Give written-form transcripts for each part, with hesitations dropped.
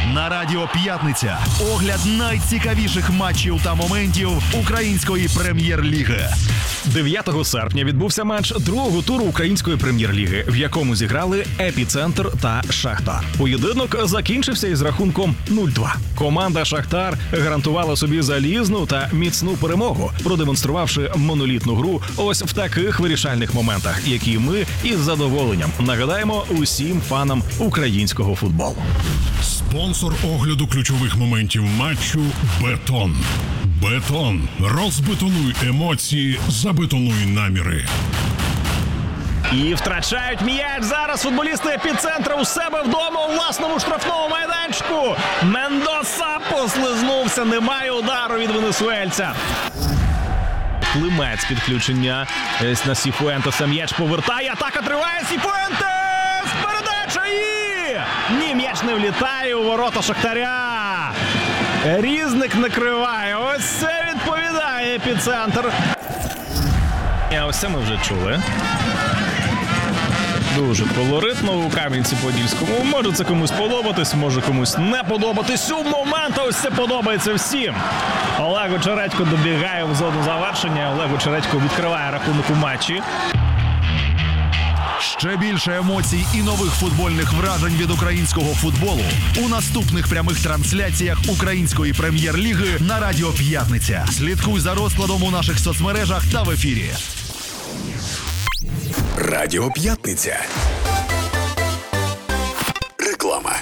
На Радіо П'ятниця. Огляд найцікавіших матчів та моментів української прем'єр-ліги. 9 серпня відбувся матч другого туру української прем'єр-ліги, в якому зіграли «Епіцентр» та «Шахтар». Поєдинок закінчився із рахунком 0-2. Команда «Шахтар» гарантувала собі залізну та міцну перемогу, продемонструвавши монолітну гру ось в таких вирішальних моментах, які ми із задоволенням нагадаємо усім фанам українського футболу. Спонсор огляду ключових моментів матчу «Бетон». «Бетон». Розбетонуй емоції, забетонуй наміри. І втрачають м'яч зараз футболісти «Епіцентра» у себе вдома у власному штрафному майданчику. Мендоса послизнувся, немає удару від венесуельця. Климець підключення на Сіфуентеса, м'яч повертає, атака триває, Сіфуентес! Передача і... Ні, м'яч не влітає у ворота Шахтаря. Різник накриває, ось це відповідає «Епіцентр». Ось це ми вже чули. Дуже колоритно у Кам'янці-Подільському. Може це комусь подобатись, може комусь не подобатись. У момент ось це подобається всім. Олег Очередько добігає в зону завершення. Олег Очередько відкриває рахунок у матчі. Ще більше емоцій і нових футбольних вражень від українського футболу у наступних прямих трансляціях української прем'єр-ліги на Радіо П'ятниця. Слідкуй за розкладом у наших соцмережах та в ефірі. Радіо П'ятниця. Реклама.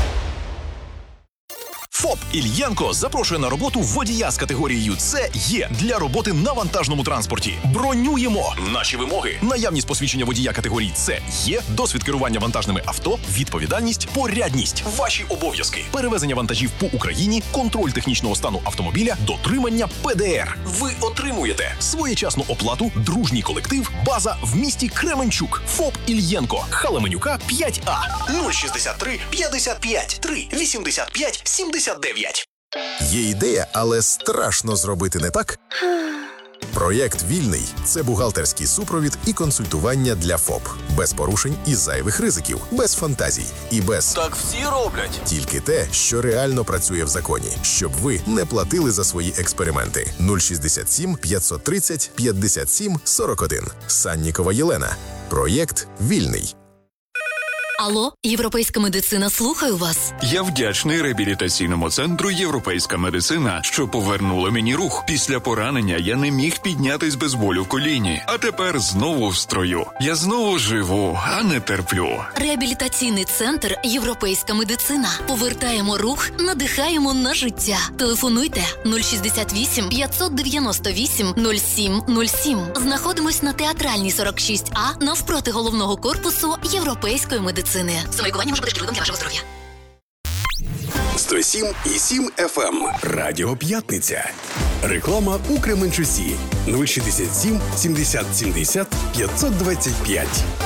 ФОП «Ільєнко» запрошує на роботу водія з категорією С-Є для роботи на вантажному транспорті. Бронюємо! Наші вимоги: наявність посвідчення водія категорії С-Є, досвід керування вантажними авто, відповідальність, порядність. Ваші обов'язки: перевезення вантажів по Україні, контроль технічного стану автомобіля, дотримання ПДР. Ви отримуєте своєчасну оплату, дружній колектив, база в місті Кременчук. ФОП «Ільєнко», Халаменюка, 5А, 063 55 3 85 79. Є ідея, але страшно зробити не так? Проєкт «Вільний» – це бухгалтерський супровід і консультування для ФОП. Без порушень і зайвих ризиків, без фантазій і без Так всі роблять. тільки те, що реально працює в законі, щоб ви не платили за свої експерименти. 067 530 57 41. Саннікова Єлена. Проєкт «Вільний». Алло, європейська медицина, слухаю вас. Я вдячний реабілітаційному центру «Європейська медицина», що повернула мені рух. Після поранення я не міг піднятись без болю в коліні. А тепер знову в строю. Я знову живу, а не терплю. Реабілітаційний центр «Європейська медицина». Повертаємо рух, надихаємо на життя. Телефонуйте 068 598 0707. Знаходимось на Театральній 46А навпроти головного корпусу Європейської медицини. Саме лікування може бути шкідливим для вашого здоров'я. 107,7 FM. Радіо П'ятниця. Реклама у Кременчусі. 067 70 70 525.